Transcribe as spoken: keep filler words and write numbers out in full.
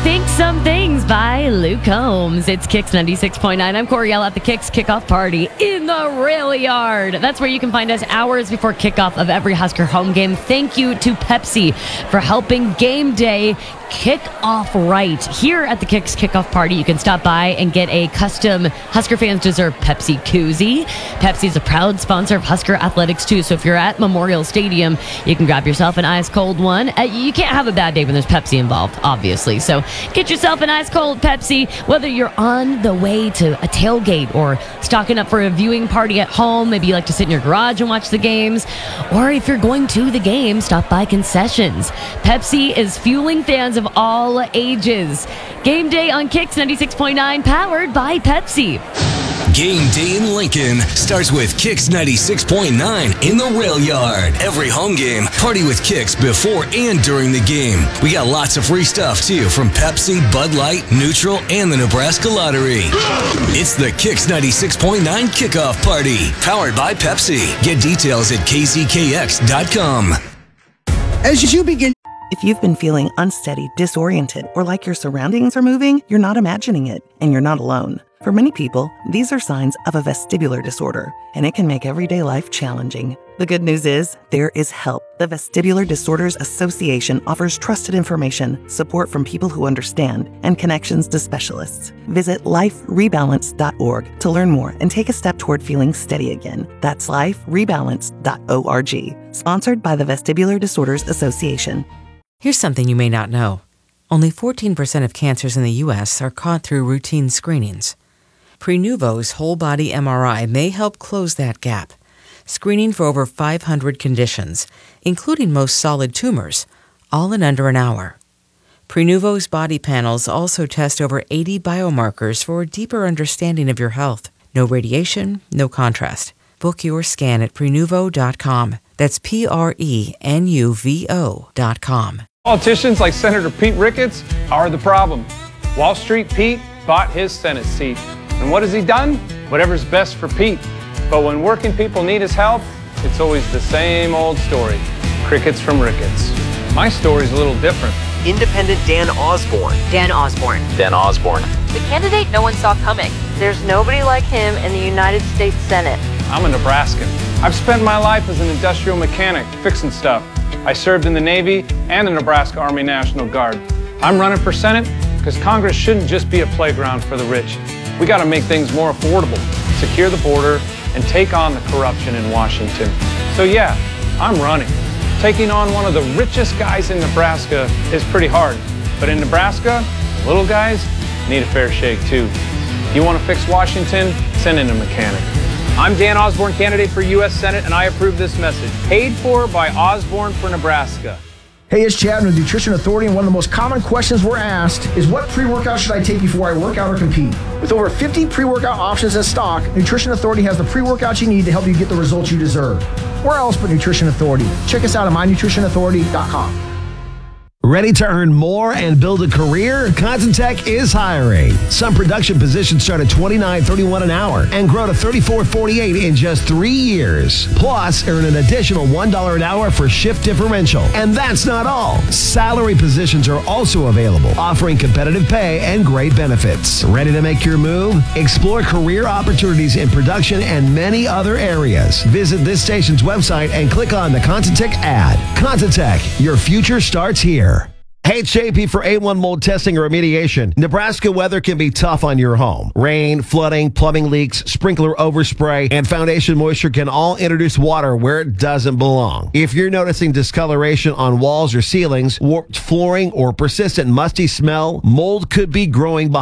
Think Some Things by Luke Combs. It's Kicks ninety-six point nine. I'm Coriel at the Kicks Kickoff Party in the Rail Yard. That's where you can find us hours before kickoff of every Husker home game. Thank you to Pepsi for helping game day kick off right. Here at the Kicks Kickoff Party, you can stop by and get a custom Husker Fans Deserve Pepsi koozie. Pepsi is a proud sponsor of Husker Athletics, too. So if you're at Memorial Stadium, you can grab yourself an ice cold one. Uh, you can't have a bad day when there's Pepsi involved, obviously. So get yourself an ice cold Pepsi, whether you're on the way to a tailgate or stocking up for a viewing party at home. Maybe you like to sit in your garage and watch the games. Or if you're going to the game, stop by concessions. Pepsi is fueling fans of all ages. Game day on Kicks ninety-six point nine, powered by Pepsi. Game day in Lincoln starts with Kicks ninety-six point nine in the Rail Yard. Every home game, party with Kicks before and during the game. We got lots of free stuff too from Pepsi, Bud Light, Neutral, and the Nebraska Lottery. It's the Kicks ninety-six point nine Kickoff Party, powered by Pepsi. Get details at k z k x dot com. As you begin. If you've been feeling unsteady, disoriented, or like your surroundings are moving, you're not imagining it, and you're not alone. For many people, these are signs of a vestibular disorder, and it can make everyday life challenging. The good news is, there is help. The Vestibular Disorders Association offers trusted information, support from people who understand, and connections to specialists. Visit life rebalance dot org to learn more and take a step toward feeling steady again. That's life rebalance dot org. Sponsored by the Vestibular Disorders Association. Here's something you may not know. Only fourteen percent of cancers in the U S are caught through routine screenings. Prenuvo's whole-body M R I may help close that gap, screening for over five hundred conditions, including most solid tumors, all in under an hour. Prenuvo's body panels also test over eighty biomarkers for a deeper understanding of your health. No radiation, no contrast. Book your scan at prenuvo dot com. That's P R E N U V O dot com. Politicians like Senator Pete Ricketts are the problem. Wall Street Pete bought his Senate seat. And what has he done? Whatever's best for Pete. But when working people need his help, it's always the same old story. Crickets from Ricketts. My story's a little different. Independent Dan Osborne. Dan Osborne. Dan Osborne. The candidate no one saw coming. There's nobody like him in the United States Senate. I'm a Nebraskan. I've spent my life as an industrial mechanic, fixing stuff. I served in the Navy and the Nebraska Army National Guard. I'm running for Senate because Congress shouldn't just be a playground for the rich. We got to make things more affordable, secure the border, and take on the corruption in Washington. So yeah, I'm running. Taking on one of the richest guys in Nebraska is pretty hard. But in Nebraska, little guys need a fair shake too. If you want to fix Washington, send in a mechanic. I'm Dan Osborne, candidate for U S Senate, and I approve this message. Paid for by Osborne for Nebraska. Hey, it's Chad with Nutrition Authority, and one of the most common questions we're asked is, what pre-workout should I take before I work out or compete? With over fifty pre-workout options in stock, Nutrition Authority has the pre-workouts you need to help you get the results you deserve. Where else but Nutrition Authority? Check us out at my nutrition authority dot com. Ready to earn more and build a career? Contentech is hiring. Some production positions start at twenty-nine thirty-one an hour and grow to thirty-four forty-eight in just three years. Plus, earn an additional one dollar an hour for shift differential. And that's not all. Salary positions are also available, offering competitive pay and great benefits. Ready to make your move? Explore career opportunities in production and many other areas. Visit this station's website and click on the Contentech ad. Contentech, your future starts here. Hey, it's J P for A one mold testing or remediation. Nebraska weather can be tough on your home. Rain, flooding, plumbing leaks, sprinkler overspray, and foundation moisture can all introduce water where it doesn't belong. If you're noticing discoloration on walls or ceilings, warped flooring, or persistent musty smell, mold could be growing behind